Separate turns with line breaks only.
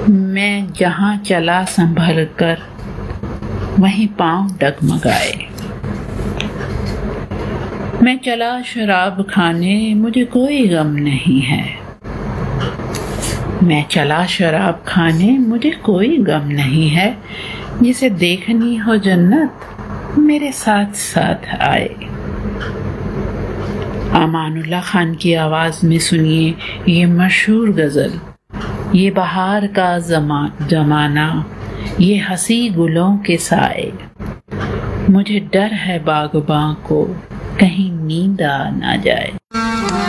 मैं जहाँ चला संभल कर वहीं पांव डगमगाए। मैं चला शराब खाने, मुझे कोई गम नहीं है। मैं चला शराब खाने, मुझे कोई गम नहीं है। जिसे देखनी हो जन्नत मेरे साथ साथ आए। अमानुल्लाह खान की आवाज में सुनिए ये मशहूर गजल। ये बहार का जमाना, ये हंसी गुलों के साए। मुझे डर है बागबां को कहीं नींद आ ना जाए।